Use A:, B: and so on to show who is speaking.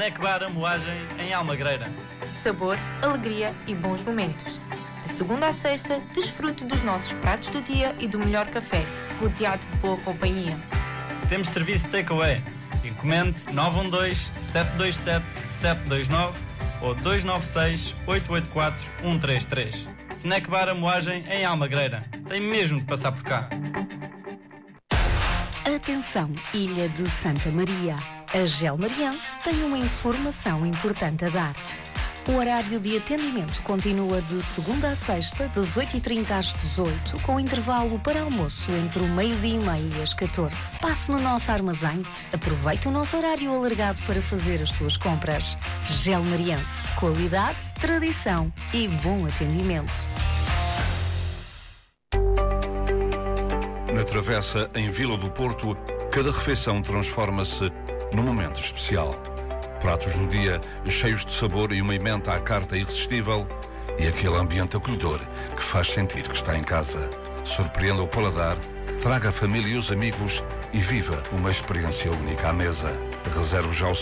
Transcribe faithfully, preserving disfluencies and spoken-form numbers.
A: Snack Bar A Moagem, em Almagreira.
B: Sabor, alegria e bons momentos. De segunda a sexta, desfrute dos nossos pratos do dia e do melhor café, rodeado de boa companhia.
A: Temos serviço de takeaway. Encomende nove um dois, sete dois sete, sete dois nove ou dois nove seis, oito oito quatro, um três três. Snack Bar A Moagem, em Almagreira. Tem mesmo de passar por cá.
C: Atenção, Ilha de Santa Maria. A Gelmariense tem uma informação importante a dar. O horário de atendimento continua de segunda a sexta, das oito e trinta às dezoito, com intervalo para almoço entre o meio-dia e meia e as catorze. Passe no nosso armazém, aproveite o nosso horário alargado para fazer as suas compras. Gelmariense, qualidade, tradição e bom atendimento.
D: Na Travessa, em Vila do Porto, cada refeição transforma-se num momento especial. Pratos do dia cheios de sabor e uma emenda à carta irresistível e aquele ambiente acolhedor que faz sentir que está em casa. Surpreenda o paladar, traga a família e os amigos e viva uma experiência única à mesa. Reserve já o